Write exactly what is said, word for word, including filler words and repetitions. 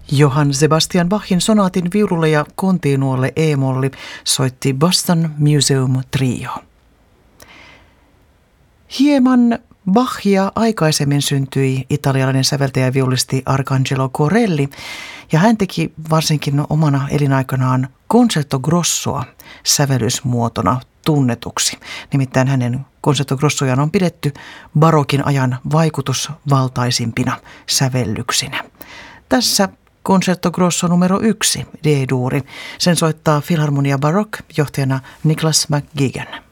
Johann Sebastian Bachin sonaatin viululle ja kontinuolle e-molli soitti Boston Museum Trio. Hieman Bachia aikaisemmin syntyi italialainen säveltäjä ja viulisti Arcangelo Corelli, ja hän teki varsinkin omana elinaikanaan concerto grossoa sävellysmuotona tunnetuksi. Nimittäin hänen concerto grossojaan on pidetty barokin ajan vaikutusvaltaisimpina sävellyksinä. Tässä concerto grosso numero yksi, D-duuri. Sen soittaa Philharmonia Baroque johtajana Niklas McGigan.